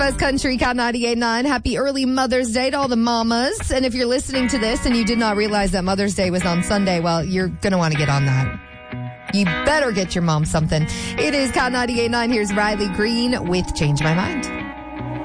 Best Country, Count 98.9. Happy early Mother's Day to all the mamas. And if you're listening to this and you did not realize that Mother's Day was on Sunday, well, you're going to want to get on that. You better get your mom something. It is Count 98.9. Here's Riley Green with Change My Mind.